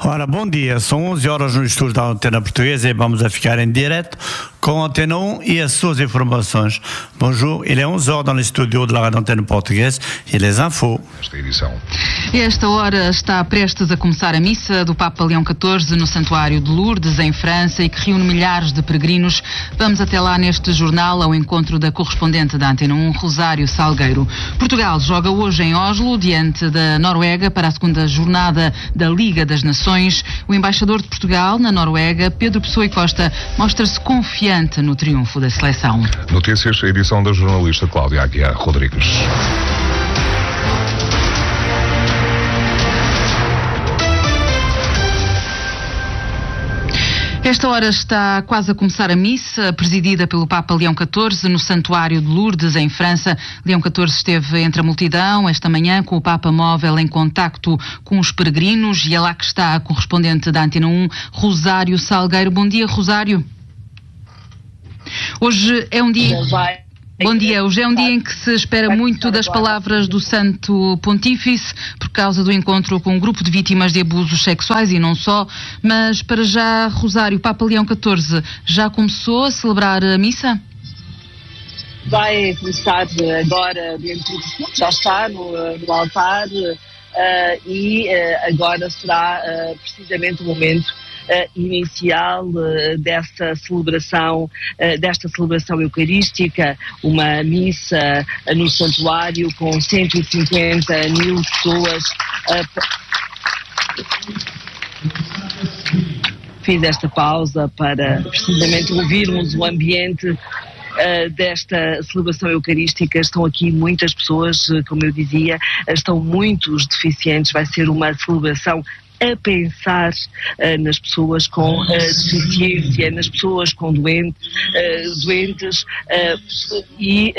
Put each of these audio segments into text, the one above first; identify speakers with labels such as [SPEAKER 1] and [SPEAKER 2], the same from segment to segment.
[SPEAKER 1] Ora, bom dia, são 11 horas no estúdio da Antena Portuguesa e vamos a ficar em direto com a Antena 1 e as suas informações. Bonjour, il est 11 heures dans le studio de la Radio Antena Portuguesa e les infos.
[SPEAKER 2] Esta edição.
[SPEAKER 3] Esta hora está prestes a começar a missa do Papa Leão XIV no Santuário de Lourdes, em França, e que reúne milhares de peregrinos. Vamos até lá neste jornal ao encontro da correspondente da Antena 1, Rosário Salgueiro. Portugal joga hoje em Oslo, diante da Noruega, para a segunda jornada da Liga das Nações. O embaixador de Portugal na Noruega, Pedro Pessoa e Costa, mostra-se confiante no triunfo da seleção.
[SPEAKER 2] Notícias, edição da jornalista Cláudia Aguiar Rodrigues.
[SPEAKER 3] Esta hora está quase a começar a missa, presidida pelo Papa Leão XIV, no Santuário de Lourdes, em França. Leão XIV esteve entre a multidão esta manhã com o Papa móvel em contacto com os peregrinos, e é lá que está a correspondente da Antena 1, Rosário Salgueiro. Bom dia, Rosário. Hoje é um dia... Bom dia, hoje é um dia em que se espera muito das palavras do Santo Pontífice por causa do encontro com um grupo de vítimas de abusos sexuais e não só, mas para já, Rosário, o Papa Leão XIV já começou a celebrar a missa?
[SPEAKER 4] Vai começar agora dentro de... já está no altar e agora será precisamente o momento inicial desta celebração eucarística, uma missa no santuário com 150 mil pessoas. Fiz esta pausa para precisamente ouvirmos o ambiente desta celebração eucarística. Estão aqui muitas pessoas, como eu dizia, estão muitos deficientes. Vai ser uma celebração a pensar nas pessoas com deficiência, nas pessoas com doentes e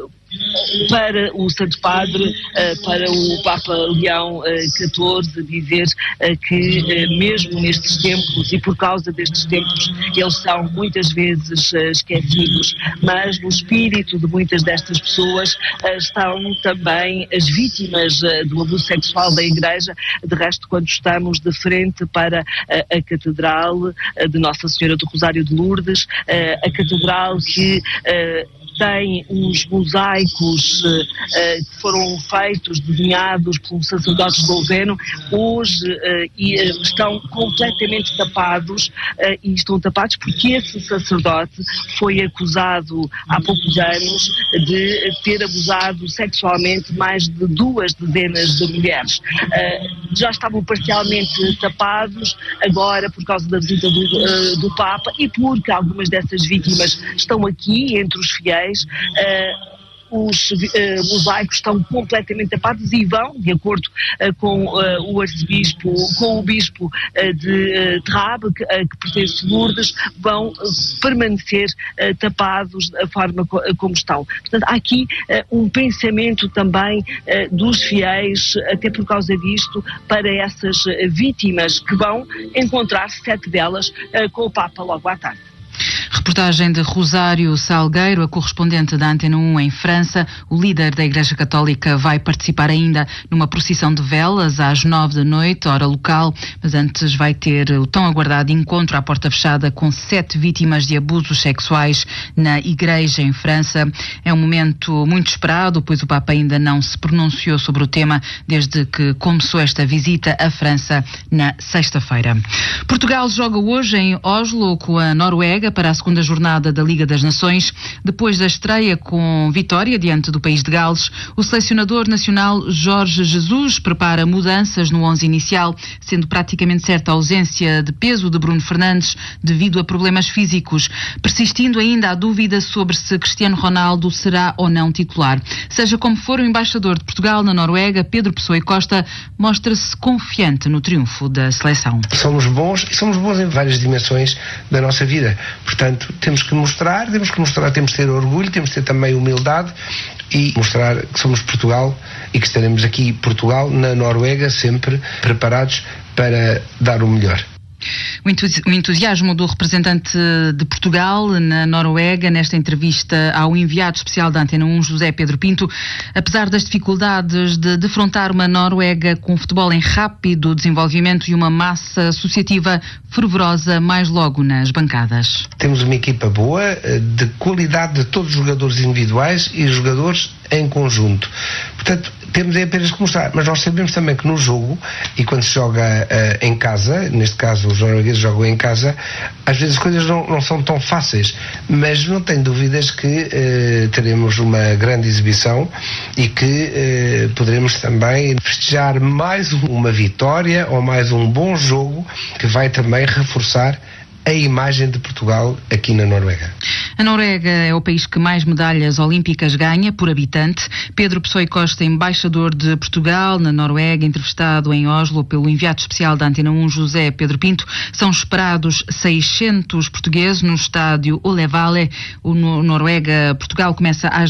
[SPEAKER 4] para o Santo Padre, para o Papa Leão XIV, dizer que mesmo nestes tempos, e por causa destes tempos, eles são muitas vezes esquecidos, mas no espírito de muitas destas pessoas estão também as vítimas do abuso sexual da Igreja. De resto, quando estamos de frente para a Catedral de Nossa Senhora do Rosário de Lourdes, a Catedral que tem uns mosaicos que foram feitos, desenhados por um sacerdote esloveno, hoje estão completamente tapados, e estão tapados porque esse sacerdote foi acusado há poucos anos de ter abusado sexualmente mais de 2 dezenas de mulheres. Já estavam parcialmente tapados, agora por causa da visita do Papa e porque algumas dessas vítimas estão aqui entre os fiéis, os mosaicos estão completamente tapados e vão, de acordo com o bispo de Trabe, que pertence a Lourdes, vão permanecer tapados da forma como estão. Portanto, há aqui um pensamento também dos fiéis, até por causa disto, para essas vítimas que vão encontrar-se, 7 delas, com o Papa logo à tarde.
[SPEAKER 3] Reportagem de Rosário Salgueiro, a correspondente da Antena 1 em França. O líder da Igreja Católica vai participar ainda numa procissão de velas às 9 da noite, hora local, mas antes vai ter o tão aguardado encontro à porta fechada com 7 vítimas de abusos sexuais na Igreja em França. É um momento muito esperado, pois o Papa ainda não se pronunciou sobre o tema desde que começou esta visita à França na sexta-feira. Portugal joga hoje em Oslo com a Noruega para a segunda jornada da Liga das Nações. Depois da estreia com vitória diante do país de Gales, o selecionador nacional Jorge Jesus prepara mudanças no 11 inicial, sendo praticamente certa a ausência de peso de Bruno Fernandes devido a problemas físicos, persistindo ainda a dúvida sobre se Cristiano Ronaldo será ou não titular. Seja como for, o embaixador de Portugal na Noruega, Pedro Pessoa e Costa, mostra-se confiante no triunfo da seleção.
[SPEAKER 5] Somos bons e somos bons em várias dimensões da nossa vida. Portanto, temos que mostrar, temos que ter orgulho, temos que ter também humildade e mostrar que somos Portugal e que estaremos aqui, Portugal, na Noruega, sempre preparados para dar o melhor.
[SPEAKER 3] O entusiasmo do representante de Portugal na Noruega, nesta entrevista ao enviado especial da Antena 1, José Pedro Pinto, apesar das dificuldades de defrontar uma Noruega com futebol em rápido desenvolvimento e uma massa associativa fervorosa mais logo nas bancadas.
[SPEAKER 5] Temos uma equipa boa, de qualidade de todos os jogadores individuais e jogadores em conjunto. Portanto, temos apenas que mostrar, mas nós sabemos também que no jogo, e quando se joga em casa, neste caso os noruegueses jogam em casa, às vezes as coisas não são tão fáceis, mas não tenho dúvidas que teremos uma grande exibição e que poderemos também festejar mais uma vitória ou mais um bom jogo que vai também reforçar a imagem de Portugal aqui na Noruega.
[SPEAKER 3] A Noruega é o país que mais medalhas olímpicas ganha por habitante. Pedro Pessoa Costa, embaixador de Portugal na Noruega, entrevistado em Oslo pelo enviado especial da Antena 1, José Pedro Pinto. São esperados 600 portugueses no estádio Ullevål. O Noruega-Portugal começa às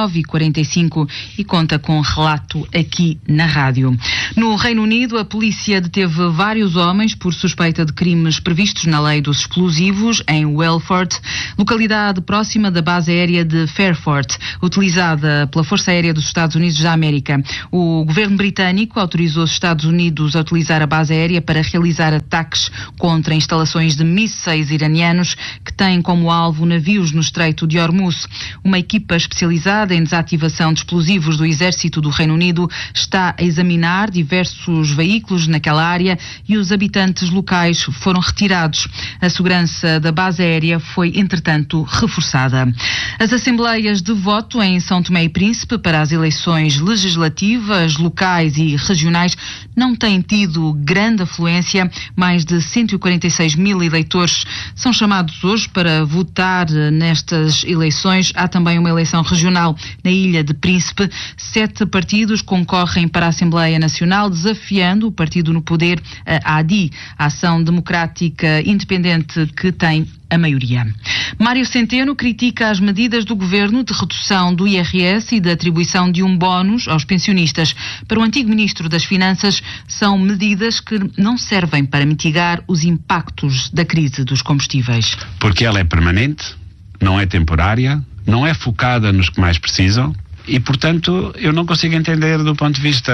[SPEAKER 3] 19h45 e conta com relato aqui na rádio. No Reino Unido, a polícia deteve vários homens por suspeita de crimes previstos na lei dos explosivos em Welford, localidade próxima da base aérea de Fairford, utilizada pela Força Aérea dos Estados Unidos da América. O governo britânico autorizou os Estados Unidos a utilizar a base aérea para realizar ataques contra instalações de mísseis iranianos que têm como alvo navios no Estreito de Hormuz. Uma equipa especializada em desativação de explosivos do Exército do Reino Unido está a examinar diversos veículos naquela área e os habitantes locais foram retirados. A segurança da base aérea foi, entretanto, reforçada. As assembleias de voto em São Tomé e Príncipe para as eleições legislativas, locais e regionais não têm tido grande afluência. Mais de 146 mil eleitores são chamados hoje para votar nestas eleições. Há também uma eleição regional na Ilha de Príncipe. 7 partidos concorrem para a Assembleia Nacional, desafiando o partido no poder, a ADI, a Ação Democrática Independente, que tem a maioria. Mário Centeno critica as medidas do governo de redução do IRS e da atribuição de um bónus aos pensionistas. Para o antigo ministro das Finanças, são medidas que não servem para mitigar os impactos da crise dos combustíveis.
[SPEAKER 6] Porque ela é permanente, não é temporária, não é focada nos que mais precisam. E, portanto, eu não consigo entender do ponto de vista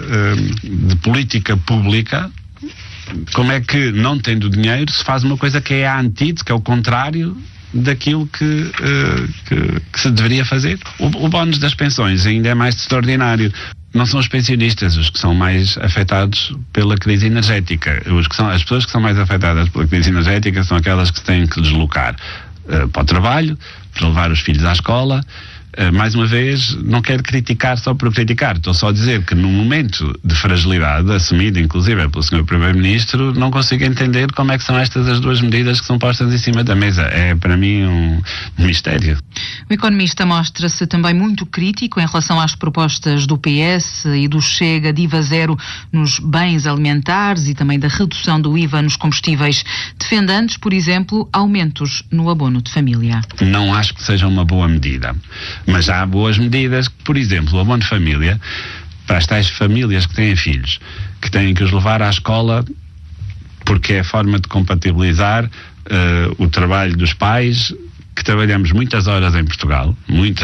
[SPEAKER 6] de política pública como é que, não tendo dinheiro, se faz uma coisa que é a antítese, que é o contrário daquilo que se deveria fazer. O bónus das pensões ainda é mais extraordinário. Não são os pensionistas os que são mais afetados pela crise energética. As pessoas que são mais afetadas pela crise energética são aquelas que têm que deslocar para o trabalho, para levar os filhos à escola. Mais uma vez, não quero criticar só por criticar, estou só a dizer que num momento de fragilidade, assumido inclusive pelo Sr. Primeiro-Ministro, não consigo entender como é que são estas as duas medidas que são postas em cima da mesa. É para mim um mistério.
[SPEAKER 3] O economista mostra-se também muito crítico em relação às propostas do PS e do Chega de IVA zero nos bens alimentares e também da redução do IVA nos combustíveis, defendendo, por exemplo, aumentos no abono de família.
[SPEAKER 6] Não acho que seja uma boa medida. Mas há boas medidas, por exemplo, o abono de família, para as tais famílias que têm filhos, que têm que os levar à escola, porque é a forma de compatibilizar o trabalho dos pais, que trabalhamos muitas horas em Portugal,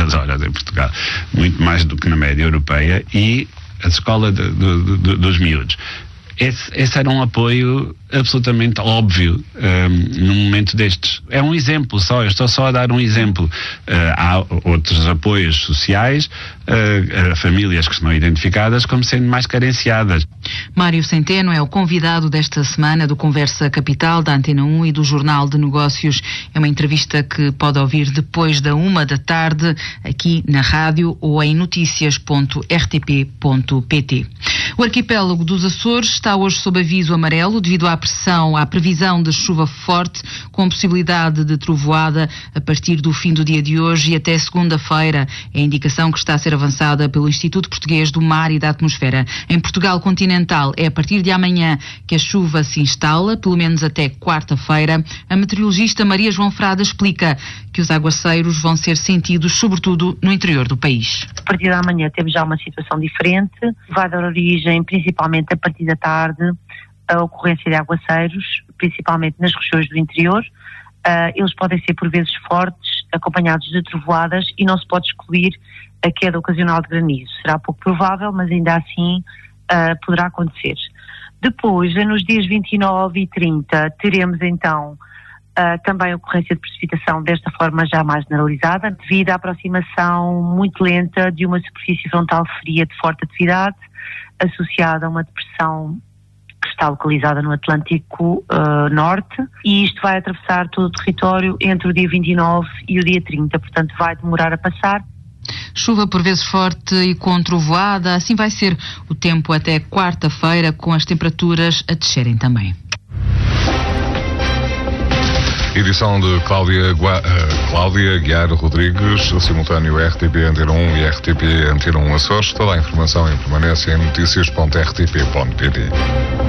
[SPEAKER 6] muito mais do que na média europeia, e a escola dos miúdos. Esse era um apoio absolutamente óbvio num momento destes. É um exemplo só, eu estou só a dar um exemplo. Há outros apoios sociais a famílias que estão identificadas como sendo mais carenciadas.
[SPEAKER 3] Mário Centeno é o convidado desta semana do Conversa Capital, da Antena 1 e do Jornal de Negócios. É uma entrevista que pode ouvir depois da 1h aqui na rádio ou em noticias.rtp.pt. O arquipélago dos Açores está hoje sob aviso amarelo devido à previsão de chuva forte com possibilidade de trovoada a partir do fim do dia de hoje e até segunda-feira. É a indicação que está a ser avançada pelo Instituto Português do Mar e da Atmosfera. Em Portugal continental é a partir de amanhã que a chuva se instala, pelo menos até quarta-feira. A meteorologista Maria João Frada explica que os aguaceiros vão ser sentidos sobretudo no interior do país.
[SPEAKER 7] A partir de amanhã temos já uma situação diferente, vai dar origem principalmente a partir da tarde a ocorrência de aguaceiros, principalmente nas regiões do interior. Eles podem ser por vezes fortes, acompanhados de trovoadas, e não se pode excluir a queda ocasional de granizo. Será pouco provável, mas ainda assim poderá acontecer. Depois, nos dias 29 e 30, teremos então também a ocorrência de precipitação desta forma já mais generalizada, devido à aproximação muito lenta de uma superfície frontal fria de forte atividade, associada a uma depressão que está localizada no Atlântico Norte, e isto vai atravessar todo o território entre o dia 29 e o dia 30, portanto vai demorar a passar.
[SPEAKER 3] Chuva por vezes forte e com trovoada, assim vai ser o tempo até quarta-feira, com as temperaturas a descerem também.
[SPEAKER 2] Edição de Cláudia Guiar Rodrigues, simultâneo RTP Antena 1 e RTP Antena 1 Açores. Toda a informação em permanência em notícias.rtp.pt.